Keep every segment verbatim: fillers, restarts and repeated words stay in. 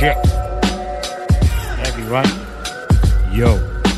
check. Heavy, right? Yo.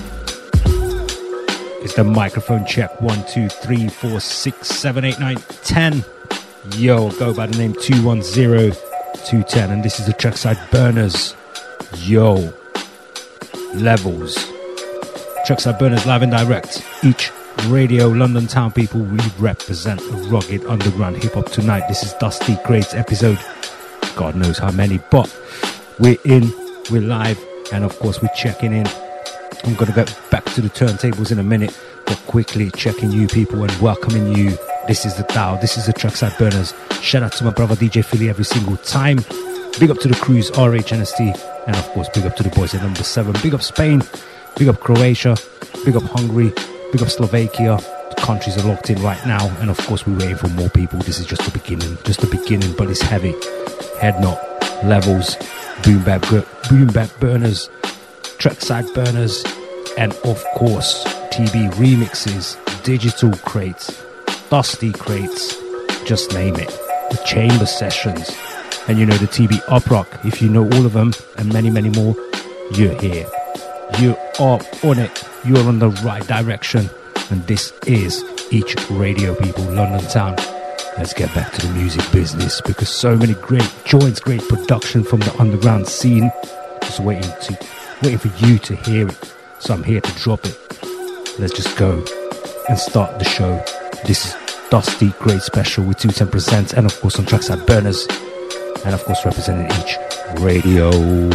It's the microphone check. One, two, three, four, six, seven, eight, nine, ten. Yo, go by the name two one zero two ten. And this is the Trackside Burners. Yo. Levels. Trackside Burners live and direct. Each radio, London town people, we represent a rugged underground hip hop tonight. This is Dusty Crates episode. God knows how many, but we're in, we're live, and of course we're checking in. I'm going to get back to the turntables in a minute, but quickly checking you people and welcoming you. This is the Dow, this is the Trackside Burners. Shout out to my brother D J Philly every single time. Big up to the crews, R H N S T, and of course big up to the boys at number seven. Big up Spain, big up Croatia, big up Hungary, big up Slovakia. The countries are locked in right now, and of course we're waiting for more people. This is just the beginning, just the beginning, but it's heavy. Head Knot, Levels, Boom Bap, Boom Bap Burners, Trackside Burners, and of course T B remixes, Digital Crates, Dusty Crates, just name it. The Chamber Sessions, and you know the T B Up Rock. If you know all of them and many many more, you're here. You are on it. You're on the right direction, and this is Each Radio people, London town. Let's get back to the music business, because so many great joints, great production from the underground scene. Just waiting to, waiting for you to hear it. So I'm here to drop it. Let's just go and start the show. This is Dusty Great Special with two ten Presents, and of course on Trackside Burners, and of course representing Each Radio.